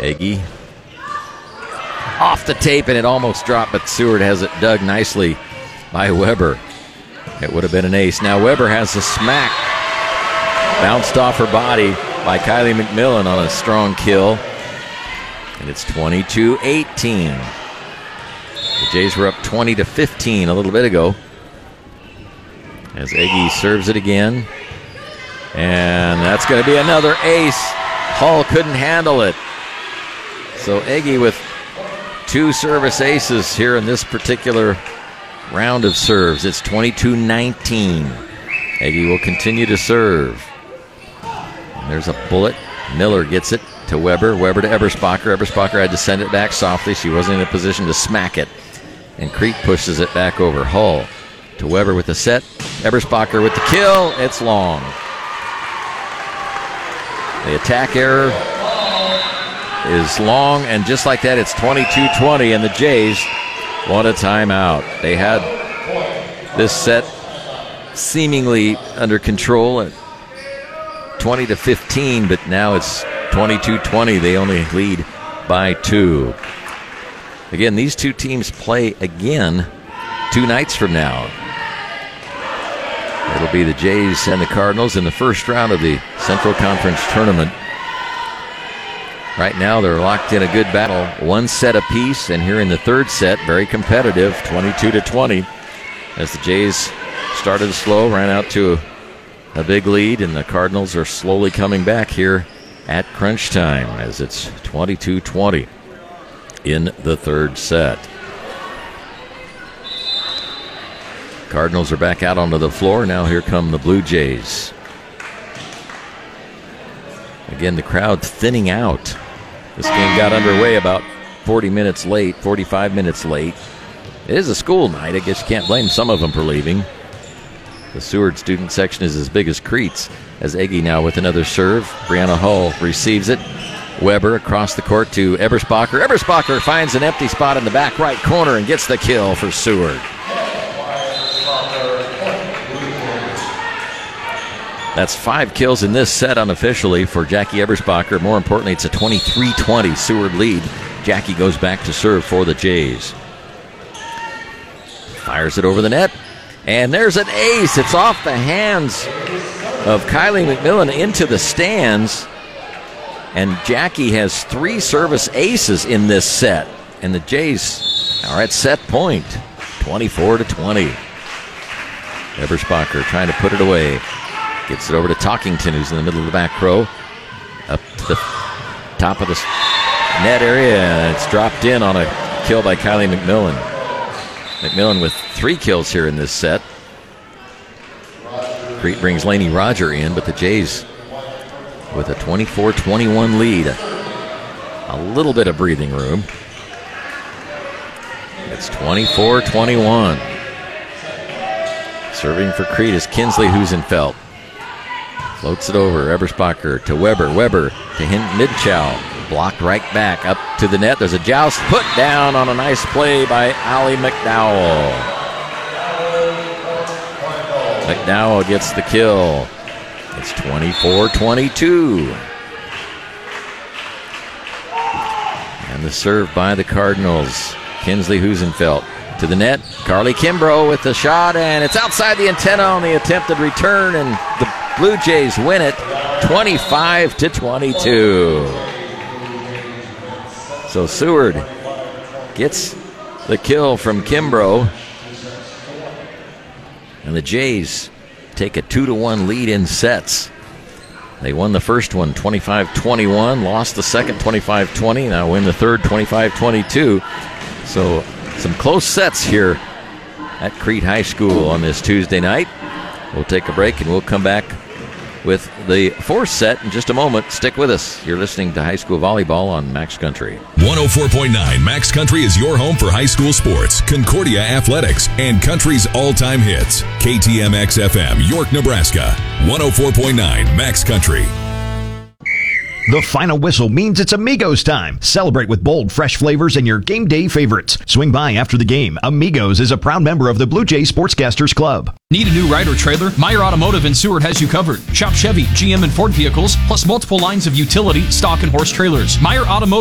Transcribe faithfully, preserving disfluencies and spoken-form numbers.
Eggy off the tape, and it almost dropped, but Seward has it dug nicely by Weber. It would have been an ace. Now Weber has a smack. Bounced off her body by Kylie McMillan on a strong kill. And it's twenty-two eighteen. The Jays were up twenty to fifteen a little bit ago. As Eggy serves it again. And that's going to be another ace. Hull couldn't handle it. So Eggy with two service aces here in this particular round of serves. It's twenty-two nineteen. Eggy will continue to serve. And there's a bullet. Miller gets it to Weber. Weber to Eberspacher. Eberspacher had to send it back softly. She wasn't in a position to smack it. And Crete pushes it back over. Hull to Weber with the set. Eberspacher with the kill. It's long. The attack error is long, and just like that, it's twenty-two twenty, and the Jays want a timeout. They had this set seemingly under control at twenty to fifteen, but now it's twenty-two twenty. They only lead by two. Again, these two teams play again two nights from now. It'll be the Jays and the Cardinals in the first round of the Central Conference Tournament. Right now, they're locked in a good battle. One set apiece, and here in the third set, very competitive, twenty-two to twenty. As the Jays started slow, ran out to a, a big lead, and the Cardinals are slowly coming back here at crunch time as it's twenty-two twenty in the third set. Cardinals are back out onto the floor. Now here come the Blue Jays. Again, the crowd thinning out. This game got underway about forty minutes late, forty-five minutes late. It is a school night. I guess you can't blame some of them for leaving. The Seward student section is as big as Crete's. As Eggy now with another serve. Brianna Hull receives it. Weber across the court to Eberspacher. Eberspacher finds an empty spot in the back right corner and gets the kill for Seward. That's five kills in this set unofficially for Jackie Eberspacher. More importantly, it's a twenty-three twenty Seward lead. Jackie goes back to serve for the Jays. Fires it over the net. And there's an ace. It's off the hands of Kylie McMillan into the stands. And Jackie has three service aces in this set. And the Jays are at set point, twenty-four to twenty. Eberspacher trying to put it away. Gets it over to Talkington, who's in the middle of the back row. Up to the top of the net area, and it's dropped in on a kill by Kylie McMillan. McMillan with three kills here in this set. Crete brings Lainey Roger in, but the Jays with a twenty-four twenty-one lead. A little bit of breathing room. It's twenty-four twenty-one. Serving for Crete is Kinsley Husenfeld. Floats it over. Eberspacher to Weber. Weber to Midchow. Blocked right back up to the net. There's a joust put down on a nice play by Allie McDowell. McDowell gets the kill. It's twenty-four twenty-two. And the serve by the Cardinals. Kinsley Husenfeld to the net. Carly Kimbrough with the shot, and it's outside the antenna on the attempted return, and the Blue Jays win it twenty-five to twenty-two. So Seward gets the kill from Kimbrough, and the Jays take a two to one lead in sets. They won the first one twenty-five twenty-one, lost the second twenty-five twenty, now win the third twenty-five twenty-two. So some close sets here at Crete High School on this Tuesday night. We'll take a break and we'll come back with the fourth set in just a moment. Stick with us. You're listening to High School Volleyball on Max Country. one oh four point nine Max Country is your home for high school sports, Concordia Athletics, and country's all-time hits. K T M X F M, York, Nebraska. one oh four point nine Max Country. The final whistle means it's Amigos time. Celebrate with bold, fresh flavors and your game day favorites. Swing by after the game. Amigos is a proud member of the Blue Jays Sportscasters Club. Need a new ride or trailer? Meyer Automotive in Seward has you covered. Shop Chevy, G M, and Ford vehicles, plus multiple lines of utility, stock, and horse trailers. Meyer Automotive